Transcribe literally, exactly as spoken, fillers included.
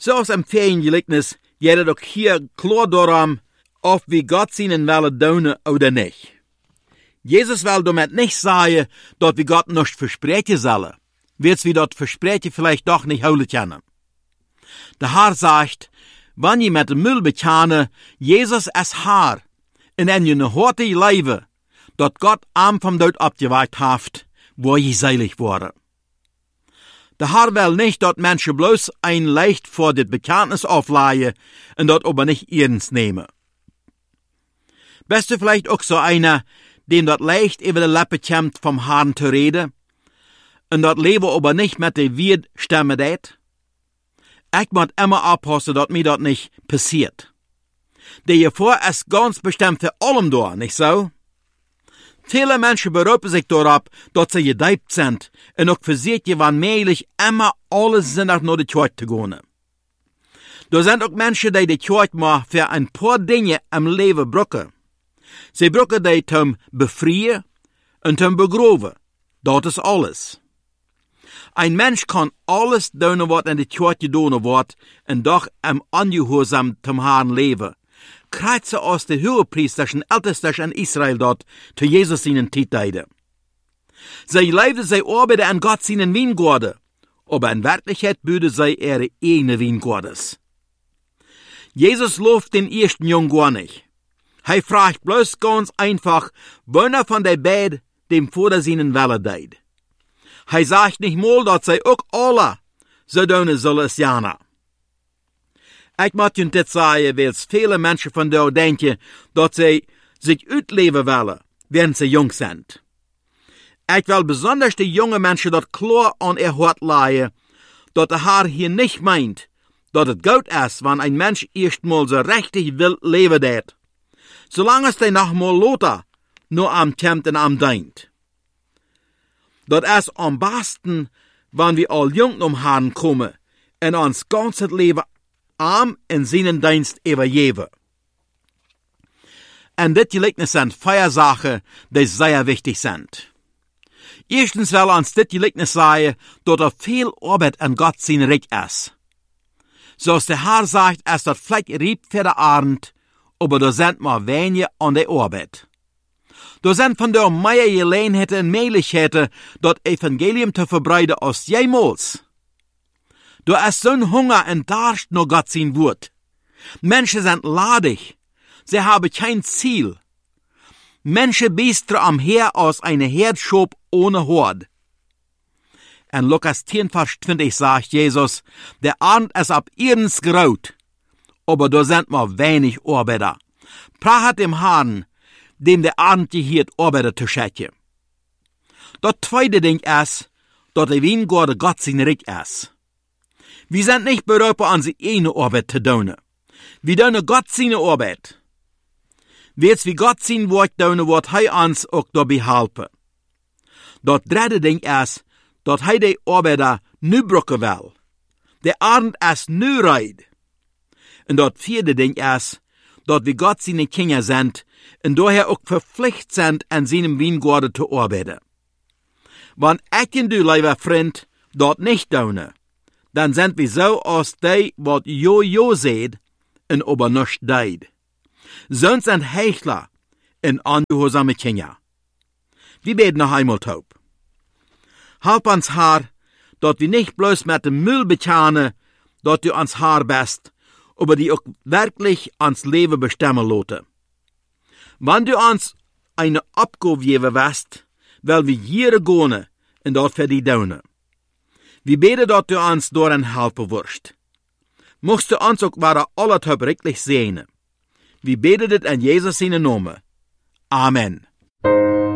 Zelfs im Feriengelijknis jedet ook hier klar darum, of wie Gott ihnen willen doen oder nicht. Jesus will damit nicht sagen, dass wir Gott nicht versprechen sollen, wird's wie dort Versprechen vielleicht doch nicht holen können. Der Herr sagt, wenn je mit dem Müll bekenne, Jesus ist Herr, in en je ne horte Leben, dat Gott am vom Tod abgeweicht haft, wo je seilig wurde. Der Herr will nicht, dass Menschen bloß ein Leicht vor das Bekenntnis aufleihen und dort aber nicht ernst nehmen. Bist du vielleicht auch so einer, dem dort leicht über die Lippe kommt, vom Herrn zu reden, und dort Leben aber nicht mit der Widerstimme det? Ich muss immer aufpassen, dass mir das nicht passiert. Der Gefahr ist ganz bestimmt für allem da, nicht so? Viele Menschen berufen sich darauf, dass sie gedeibt sind und auch versiert gewann mählich immer alles sinnig nach der Kirche zu gehen. Da sind auch Menschen, die die Kirche mal für ein paar Dinge im Leben brauchen. Sie brauchen die zum Befreien und zum Begraben. Das ist alles. Ein Mensch kann alles tun, was in der Kirche getan wird, und doch im Ungehorsam zum Herrn leben. Kreuze aus den Hohepriesterschen Ältesten in Israel dort, zu Jesus ihnen Tieteide. Sie leibten sie arbeiten an Gott seinen Wiengorde, aber in Wirklichkeit büden sie ihre eigene Wiengordes. Jesus lobt den ersten Jungen gar nicht. Er fragt bloß ganz einfach, wann von der beiden dem Vater seinen Wille deid. Er sagt nicht mal, dass sie auch alle so tun sollen es jana. Ich muss Ihnen das sagen, weil viele Menschen von da denken, dass sie sich ausleben wollen, während sie jung sind. Ich will besonders die jungen Menschen dort klar an ihr Hort leihen, dass der Herr hier nicht meint, dass es gut ist, wenn ein Mensch erstmal so richtig will leben det, solange es den nochmal lothar nur am Tempt und am Deint. Das ist am besten, wenn wir all jung um Herrn kommen und uns ganzes Leben am in seinen Dienst übergeben. Und das Gleichnis sind vier Sachen, die sehr wichtig sind. Erstens will uns das Gleichnis sagen, dass er viel Arbeit an Gott sein Reich ist. So als der Herr sagt, ist das vielleicht rieb für den Abend, aber da sind mal wenige an der Arbeit. Da sind von der mehr Gelegenheiten und Möglichkeiten, das Evangelium zu verbreiten als jemals. Da ist so'n Hunger und Durst nach Gott sein Wort. Menschen sind ladig. Sie haben kein Ziel. Menschen bistern am Heer aus einer Herdschop ohne Hort. In Lukas zehn, Vers zwanzig sagt Jesus, der Abend ist ab ihrens graut, aber da sind mal wenig Arbeiter. Prahat dem Herrn, dem der Abend gehiert Arbeiter zu schätzen. Das zweite Ding ist, dass der Wiengorde Gott sein Reich ist. Wir sind nicht berufen, an sie eine Arbeit zu tun. Wir tun Gott seine Arbeit. Wees wie Gott sein Wort tun, wird er uns auch dabei helfen. Das dritte Ding ist, dass er die Arbeiter nu brauchen will. Der Abend ist nu reid. Und das vierte Ding ist, dass wir Gott seine Kinder sind und daher auch verpflichtet sind, an seinem Wiengorde zu arbeiten. Wenn ich und du, lieber Freund, dort nicht tun, dann sind wir so als die, wat jo jo seht, und aber nicht deid. Sonst sind Heuchler und ungehorsame Kinder. Wir beten noch einmal taub. Halb ans Haar, dass wir nicht bloß mit dem Müll bekennen, dass du ans Haar bist, aber die auch wirklich ans Leben bestimmen lassen. Wenn du uns eine Abgabe geben wirst, weil wir hier gehen und dort für die tun. Wir beten, dass du uns darin helfen wirst. Mochst du uns auch wieder alle wirklich sehen. Wir beten das in Jesus seinen Namen. Amen.